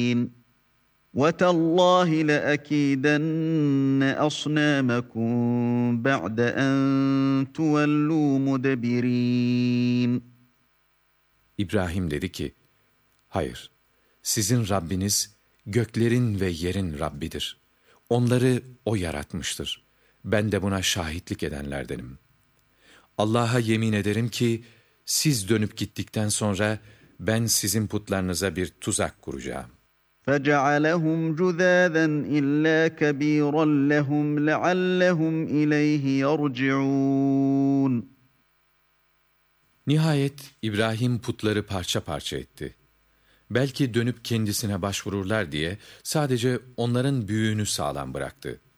وَتَاللّٰهِ لَأَكِيدَنَّ أَصْنَامَكُمْ بَعْدَ أَنْ تُوَلُّوا مُدَبِرِينَ. İbrahim dedi ki, hayır, sizin Rabbiniz göklerin ve yerin Rabbidir. Onları O yaratmıştır. Ben de buna şahitlik edenlerdenim. Allah'a yemin ederim ki, siz dönüp gittikten sonra ben sizin putlarınıza bir tuzak kuracağım. فَجَعَلَهُمْ جُذَاذًا إِلَّا كَبِيرًا لَهُمْ لَعَلَّهُمْ إِلَيْهِ يَرْجِعُونَ. Nihayet İbrahim putları parça parça etti. Belki dönüp kendisine başvururlar diye sadece onların büyüğünü sağlam bıraktı.